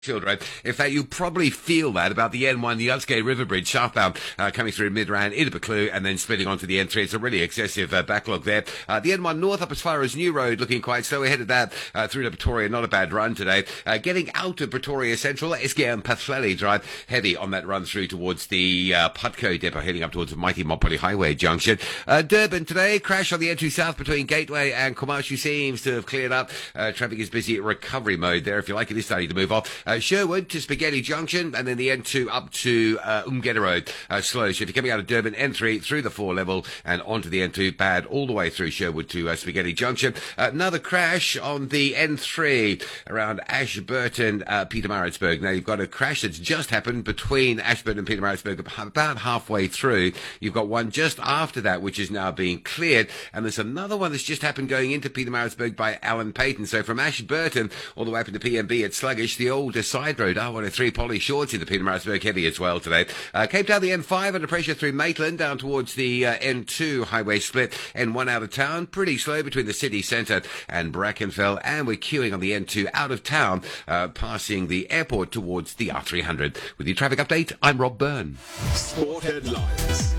Right. In fact, you probably feel that about the N1, the Yudskay River Bridge, southbound, coming through Midrand into Buccleuch and then splitting onto the N3. It's a really excessive backlog there. The N1 north up as far as New Road, looking quite slow ahead of that through to Pretoria. Not a bad run today. Getting out of Pretoria Central, SKM Pathleli Drive, heavy on that run through towards the Putco depot, heading up towards the mighty Mopoli Highway junction. Durban today, crash on the N2 south between Gateway and Komashi seems to have cleared up. Traffic is busy at recovery mode there, if you like. It is starting to move off. Sherwood to Spaghetti Junction, and then the N2 up to Umgeda Road, slow. So if you're coming out of Durban, N3 through the 4 level and onto the N2, bad all the way through Sherwood to Spaghetti Junction. Another crash on the N3 around Ashburton, Pietermaritzburg. Now you've got a crash that's just happened between Ashburton and Pietermaritzburg, about halfway through. You've got one just after that, which is now being cleared, and there's another one that's just happened going into Pietermaritzburg by Alan Payton. So from Ashburton all the way up into PMB, it's sluggish. The older side road, R103 Polly Shorts into Pietermaritzburg, heavy as well today. Cape Town, the M5 under pressure through Maitland down towards the N2 highway split. N1 out of town, pretty slow between the city centre and Brackenfell, and we're queuing on the N2 out of town, passing the airport towards the R300. With your traffic update, I'm Rob Byrne. Sport headlines.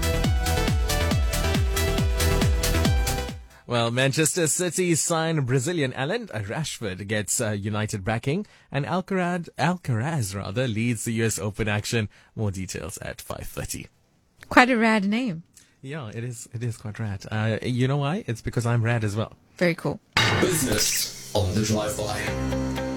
Well, Manchester City signed Brazilian Alan Rashford gets United backing, and Alcaraz leads the US Open action. More details at 5:30. Quite a rad name. Yeah, it is quite rad. You know why? It's because I'm rad as well. Very cool. Business on the drive-by.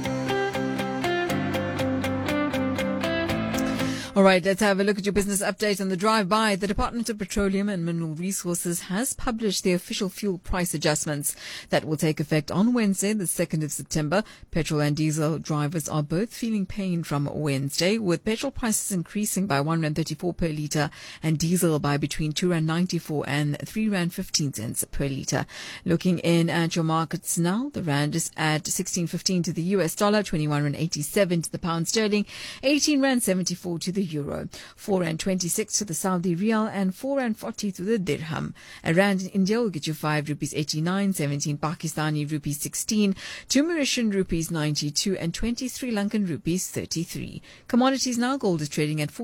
All right, let's have a look at your business update on the drive-by. The Department of Petroleum and Mineral Resources has published the official fuel price adjustments that will take effect on Wednesday, the 2nd of September. Petrol and diesel drivers are both feeling pain from Wednesday, with petrol prices increasing by R1.34 per litre and diesel by between R2.94 and R3.15 per litre. Looking in at your markets now, the rand is at 16.15 to the US dollar, 21.87 to the pound sterling, 18.74 to the euro, 4.26 to the Saudi riyal, and 4.40 to the dirham. A rand in India will get you 5 rupees 89, 17 Pakistani rupees 16, 2 Mauritian rupees 92, and 23 Lankan rupees 33. Commodities now, gold is trading at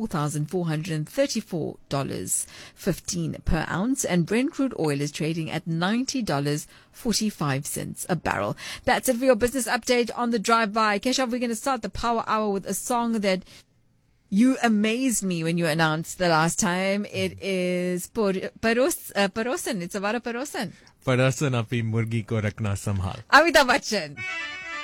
$4,434.15 per ounce, and Brent crude oil is trading at $90.45 a barrel. That's it for your business update on the drive-by. Keshav, we're going to start the power hour with a song that you amazed me when you announced the last time. It is Parosan. It's about a Parosan. Parosan api murgi ko rakhna sambhal. Amitabh Bachchan.